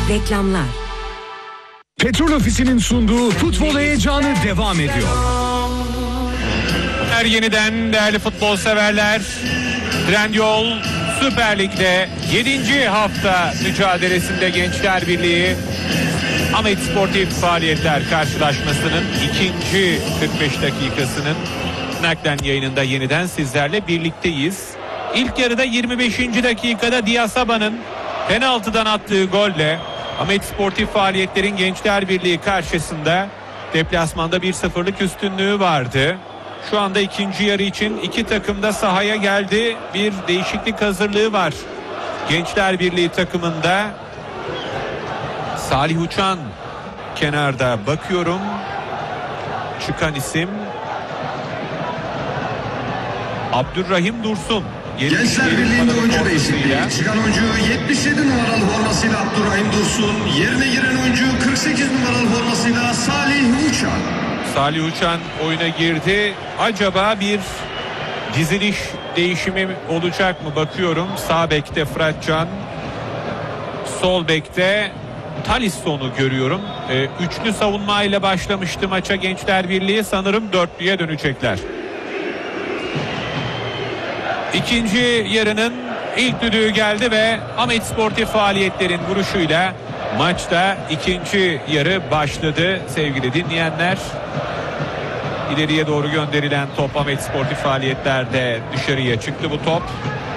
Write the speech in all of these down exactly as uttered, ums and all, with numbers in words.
Reklamlar. Petrol Ofisi'nin sunduğu futbol heyecanı devam ediyor. Her yeniden değerli futbol severler, Trendyol Süper Lig'de yedinci hafta mücadelesinde Gençler Birliği Ahmet Sportif Faaliyetler karşılaşmasının ikinci kırk beş dakikasının naklen yayınında yeniden sizlerle birlikteyiz. İlk yarıda yirmi beşinci dakikada Diasaba'nın penaltıdan attığı golle Ahmet Sportif Faaliyetler'in Gençler Birliği karşısında deplasmanda bir sıfırlık üstünlüğü vardı. Şu anda ikinci yarı için iki takım da sahaya geldi. Bir değişiklik hazırlığı var Gençler Birliği takımında. Salih Uçan kenarda, bakıyorum. Çıkan isim Abdurrahim Dursun. Gençler Birliği'nde oyuncu değişikliği. Çıkan oyuncu yetmiş yedi numaralı formasıyla Abdurrahim Dursun. Yerine giren oyuncu kırk sekiz numaralı formasıyla Salih Uçan. Salih Uçan oyuna girdi. Acaba bir diziliş değişimi olacak mı bakıyorum. Sağ bekte Fıratcan, sol bekte Talisson'u görüyorum. Ee, üçlü savunmayla başlamıştı maça Gençler Birliği. Sanırım dörtlüye dönecekler. İkinci yarının ilk düdüğü geldi ve Ahmet Sportif Faaliyetler'in vuruşuyla maçta ikinci yarı başladı sevgili dinleyenler. İleriye doğru gönderilen top Ahmet Sportif Faaliyetler'de dışarıya çıktı bu top.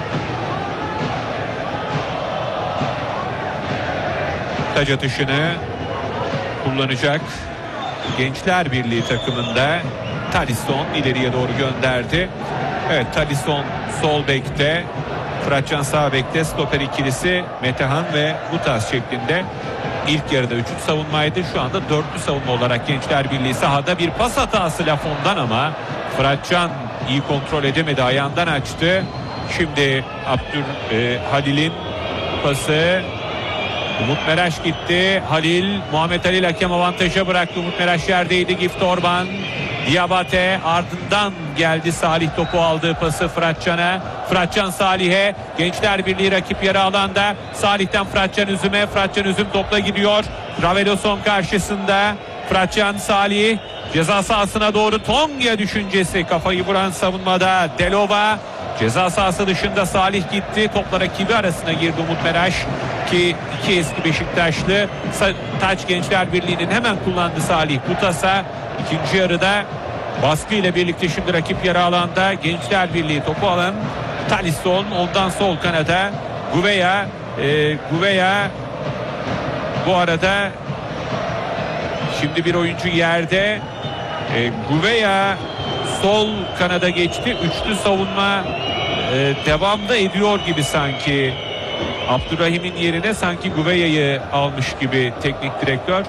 Taç atışını kullanacak Gençler Birliği takımında Talisson ileriye doğru gönderdi. Evet, Talisson sol bekte, Fıratcan sağ bekte, stoper ikilisi Metehan ve Butas şeklinde. İlk yarıda üçlü savunmaydı. Şu anda dörtlü savunma olarak Gençler Birliği sahada. Bir pas hatası Lafon'dan ama Fıratcan iyi kontrol edemedi. Ayağından açtı. Şimdi Abdül e, Halil'in pası. Umut Meraş gitti. Halil, Muhammed Halil hakem avantaja bıraktı. Umut Meraş yerdeydi. Gift Orban, Diabate, ardından geldi Salih, topu aldığı pası Fıratcan'a. Fıratcan Salih'e. Gençler Birliği rakip yarı alanda. Salih'ten Fıratcan Üzüm'e. Fıratcan Üzüm topla gidiyor. Raveloson karşısında. Fıratcan Salih ceza sahasına doğru, Tonga düşüncesi, kafayı vuran savunmada Delova. Ceza sahası dışında Salih gitti. Topla rakibi arasına girdi Umut Meraş ki iki eski Beşiktaşlı. Taç Gençler Birliği'nin hemen kullandı Salih Butas'a. İkinci yarıda baskı ile birlikte şimdi rakip yarı alanda Gençler Birliği topu alan Talisson, ondan sol kanada Gouveia. E, Gouveia bu arada şimdi bir oyuncu yerde. E, Gouveia sol kanada geçti. Üçlü savunma e, devamda ediyor gibi sanki. Abdurrahim'in yerine sanki Gouveia'yı almış gibi teknik direktör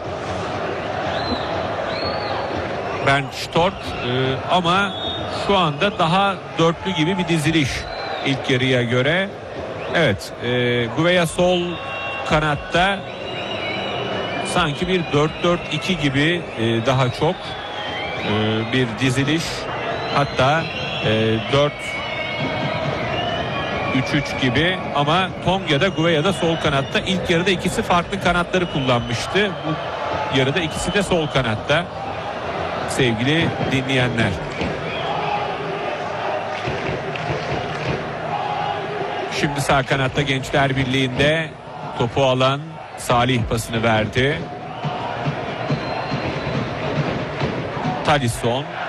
Bernd Stork, e, ama şu anda daha dörtlü gibi bir diziliş ilk yarıya göre. Evet, e, Gouveia sol kanatta sanki bir dört dört iki gibi e, daha çok e, bir diziliş, hatta e, dört üç üç gibi, ama Tonga'da Gouveia'da sol kanatta. İlk yarıda ikisi farklı kanatları kullanmıştı. Bu yarıda ikisi de sol kanatta sevgili dinleyenler. Şimdi sağ kanatta Gençler Birliği'nde topu alan Salih pasını verdi. Talisson